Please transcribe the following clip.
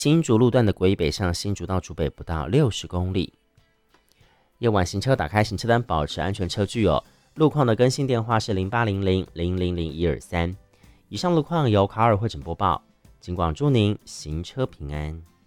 新竹路段的国一北上新竹到竹北不到60公里。夜晚行车打开行车灯，保持安全车距哦。路况的更新电话是0800000123。以上路况由卡尔会诊播报，尽管祝您行车平安。